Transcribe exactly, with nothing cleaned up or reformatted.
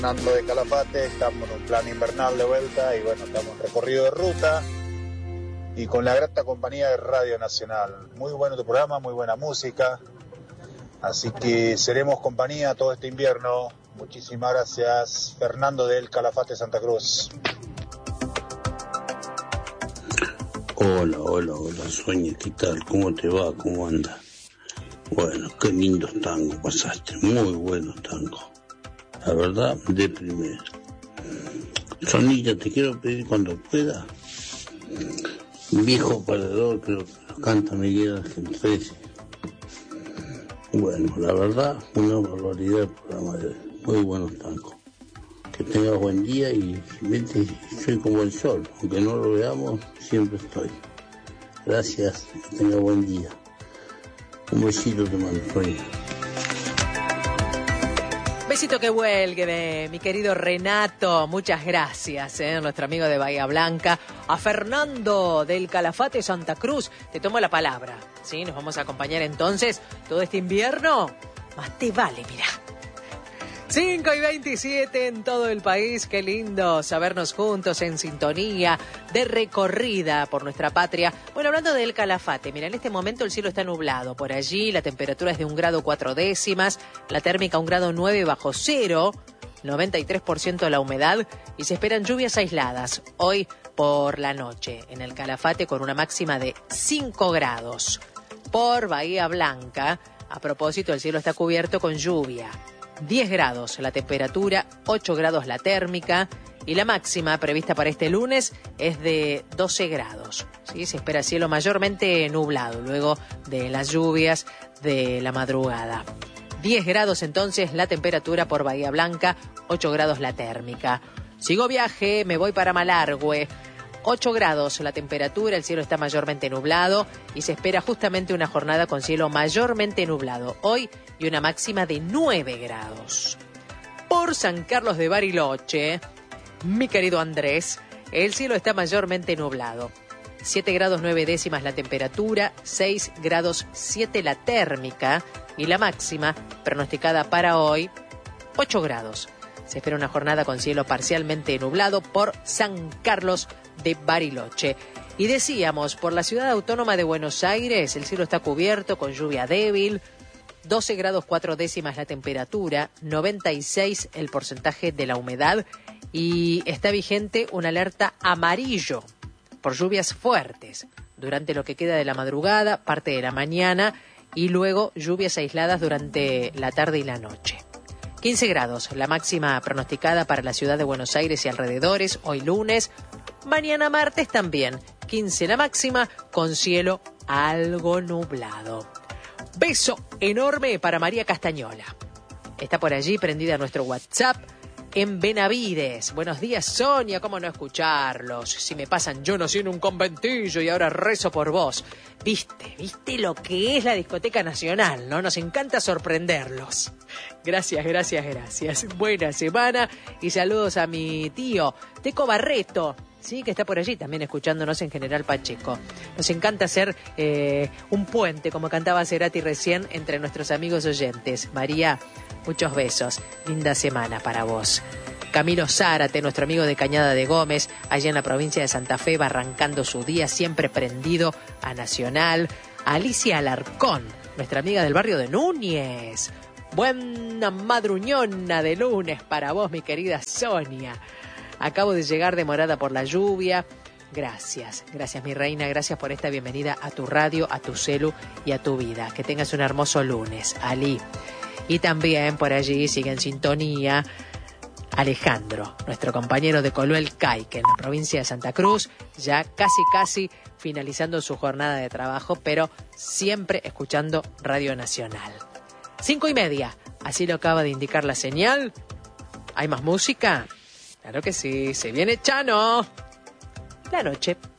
Fernando de Calafate, estamos en un plan invernal de vuelta y bueno, estamos en recorrido de ruta y con la grata compañía de Radio Nacional. Muy bueno tu programa, muy buena música, así que seremos compañía todo este invierno. Muchísimas gracias, Fernando del Calafate, Santa Cruz. Hola, hola, hola, Sonia, ¿qué tal? ¿Cómo te va? ¿Cómo andas? Bueno, qué lindos tangos pasaste, muy buenos tangos. La verdad, de primera. Sonita, te quiero pedir cuando pueda. Viejo parador, creo que lo canta Miguel Ángel trece. Bueno, la verdad, una barbaridad el programa de hoy. Muy buenos tangos. Que tengas buen día y vete, soy como el sol. Aunque no lo veamos, siempre estoy. Gracias, que tengas buen día. Un besito te mando, Sonia. Besito que huelgue, mi querido Renato. Muchas gracias, ¿eh? Nuestro amigo de Bahía Blanca. A Fernando del Calafate, Santa Cruz. Te tomo la palabra, ¿sí? Nos vamos a acompañar entonces todo este invierno. Más te vale, mirá. cinco y veintisiete en todo el país. Qué lindo sabernos juntos en sintonía de recorrida por nuestra patria. Bueno, hablando del Calafate, mira, en este momento el cielo está nublado. Por allí la temperatura es de un grado cuatro décimas, la térmica un grado nueve bajo cero, noventa y tres por ciento la humedad y se esperan lluvias aisladas hoy por la noche en el Calafate con una máxima de cinco grados. Por Bahía Blanca, a propósito, el cielo está cubierto con lluvia. diez grados la temperatura, ocho grados la térmica y la máxima prevista para este lunes es de doce grados. ¿Sí? Se espera cielo mayormente nublado luego de las lluvias de la madrugada. diez grados entonces la temperatura por Bahía Blanca, ocho grados la térmica. Sigo viaje, me voy para Malargüe. ocho grados la temperatura, el cielo está mayormente nublado y se espera justamente una jornada con cielo mayormente nublado hoy y una máxima de nueve grados. Por San Carlos de Bariloche, mi querido Andrés, el cielo está mayormente nublado. siete grados nueve décimas la temperatura, seis grados siete la térmica y la máxima pronosticada para hoy, ocho grados. Se espera una jornada con cielo parcialmente nublado por San Carlos de Bariloche. Y decíamos, por la ciudad autónoma de Buenos Aires, el cielo está cubierto con lluvia débil, doce grados cuatro décimas la temperatura, noventa y seis el porcentaje de la humedad y está vigente una alerta amarillo por lluvias fuertes durante lo que queda de la madrugada, parte de la mañana y luego lluvias aisladas durante la tarde y la noche. quince grados, la máxima pronosticada para la ciudad de Buenos Aires y alrededores, hoy lunes. Mañana martes también, quince la máxima, con cielo algo nublado. Beso enorme para María Castañola. Está por allí prendida a nuestro WhatsApp en Benavides. Buenos días, Sonia, ¿cómo no escucharlos? Si me pasan, yo nací en un conventillo y ahora rezo por vos. Viste, viste lo que es la discoteca nacional, ¿no? Nos encanta sorprenderlos. Gracias, gracias, gracias. Buena semana y saludos a mi tío, Teco Barreto, sí, que está por allí también escuchándonos en General Pacheco. Nos encanta hacer eh, un puente, como cantaba Cerati recién, entre nuestros amigos oyentes. María, muchos besos. Linda semana para vos. Camilo Zárate, nuestro amigo de Cañada de Gómez, allá en la provincia de Santa Fe, va arrancando su día siempre prendido a Nacional. Alicia Alarcón, nuestra amiga del barrio de Núñez. Buena madruñona de lunes para vos, mi querida Sonia. Acabo de llegar demorada por la lluvia. Gracias, gracias mi reina, gracias por esta bienvenida a tu radio, a tu celu y a tu vida. Que tengas un hermoso lunes, Ali. Y también por allí sigue en sintonía Alejandro, nuestro compañero de Coluel Caique, en la provincia de Santa Cruz, ya casi casi finalizando su jornada de trabajo, pero siempre escuchando Radio Nacional. Cinco y media, así lo acaba de indicar la señal. ¿Hay más música? Claro que sí, se viene Chano. La noche.